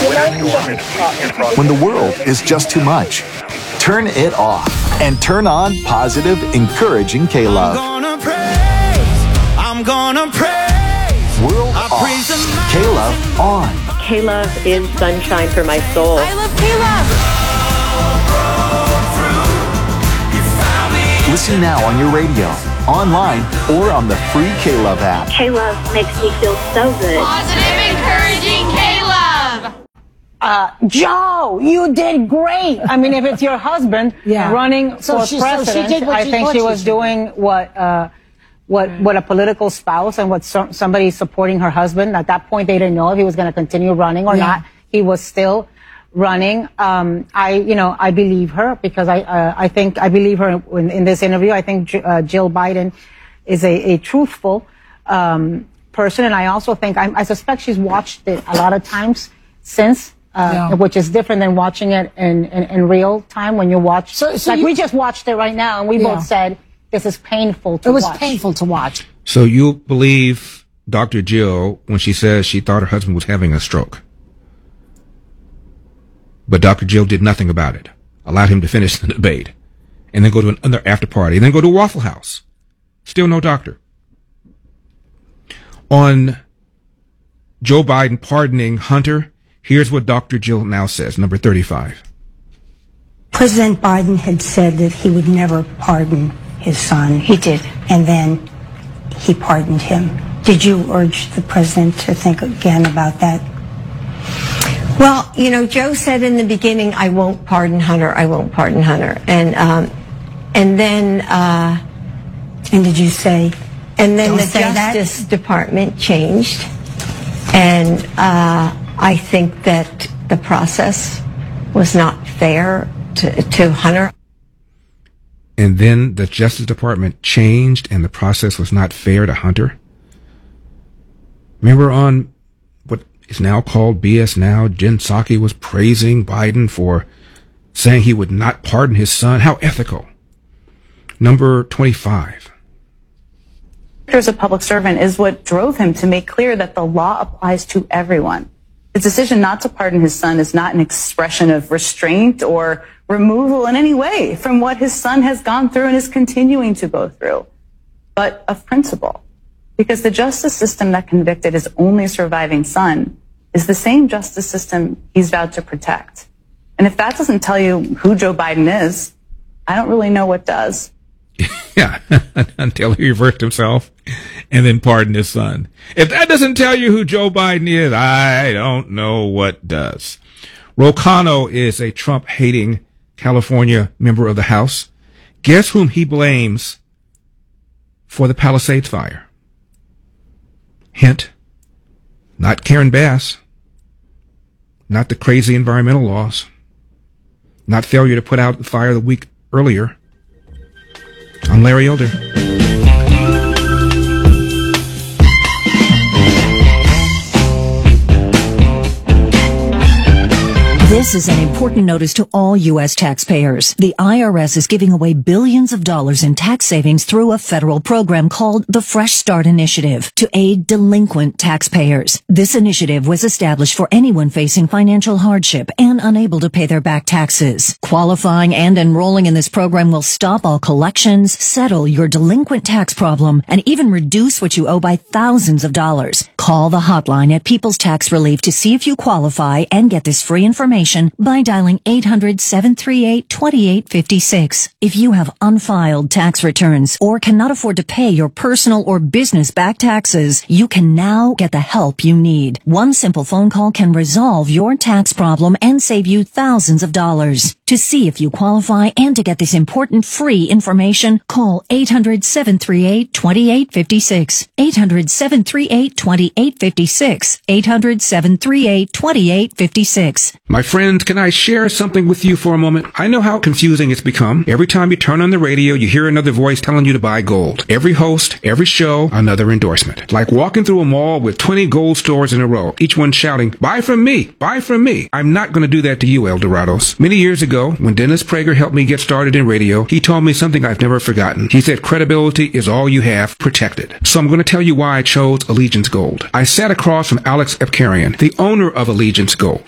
When the world is just too much, turn it off and turn on positive, encouraging K-Love. I'm gonna praise. World off. K-Love on. K-Love is sunshine for my soul. I love K-Love. Listen now on your radio, online, or on the free K-Love app. K-Love makes me feel so good. Positive, encouraging K-Love. Joe, you did great. I mean, if it's your husband running for president, I think she was doing what a political spouse and what somebody supporting her husband. At that point, they didn't know if he was going to continue running or not. He was still running. I believe her because I believe her in this interview. I think Jill Biden is a truthful person, and I also think I suspect she's watched it a lot of times since. Which is different than watching it in real time when you watch. We just watched it right now, and we both said this is painful to watch. It was painful to watch. So you believe Dr. Jill when she says she thought her husband was having a stroke. But Dr. Jill did nothing about it. Allowed him to finish the debate. And then go to another after party. And then go to Waffle House. Still no doctor. On Joe Biden pardoning Hunter, here's what Dr. Jill now says, number 35. President Biden had said that he would never pardon his son. He did. And then he pardoned him. Did you urge the president to think again about that? Well, Joe said in the beginning, I won't pardon Hunter. I won't pardon Hunter. And then, and did you say, and then the Justice Department changed. And, I think that the process was not fair to Hunter. And then the Justice Department changed and the process was not fair to Hunter? Remember on what is now called BS Now, Jen Psaki was praising Biden for saying he would not pardon his son. How ethical. Number 25. As a public servant is what drove him to make clear that the law applies to everyone. His decision not to pardon his son is not an expression of restraint or removal in any way from what his son has gone through and is continuing to go through, but of principle. Because the justice system that convicted his only surviving son is the same justice system he's vowed to protect. And if that doesn't tell you who Joe Biden is, I don't really know what does. Yeah, until he reversed himself and then pardoned his son. If that doesn't tell you who Joe Biden is, I don't know what does. Ro Khanna is a Trump-hating California member of the House. Guess whom he blames for the Palisades fire? Hint, not Karen Bass, not the crazy environmental laws, not failure to put out the fire the week earlier. I'm Larry Elder. This is an important notice to all U.S. taxpayers. The IRS is giving away billions of dollars in tax savings through a federal program called the Fresh Start Initiative to aid delinquent taxpayers. This initiative was established for anyone facing financial hardship and unable to pay their back taxes. Qualifying and enrolling in this program will stop all collections, settle your delinquent tax problem, and even reduce what you owe by thousands of dollars. Call the hotline at People's Tax Relief to see if you qualify and get this free information by dialing 800-738-2856. If you have unfiled tax returns or cannot afford to pay your personal or business back taxes, you can now get the help you need. One simple phone call can resolve your tax problem and save you thousands of dollars. To see if you qualify and to get this important free information, call 800-738-2856. 800-738-2856. 800-738-2856. My friends, can I share something with you for a moment? I know how confusing it's become. Every time you turn on the radio, you hear another voice telling you to buy gold. Every host, every show, another endorsement. Like walking through a mall with 20 gold stores in a row, each one shouting, buy from me, buy from me. I'm not going to do that to you, Eldorados. Many years ago, when Dennis Prager helped me get started in radio, he told me something I've never forgotten. He said credibility is all you have, protected. So I'm going to tell you why I chose Allegiance Gold. I sat across from Alex Epkarian, the owner of Allegiance Gold.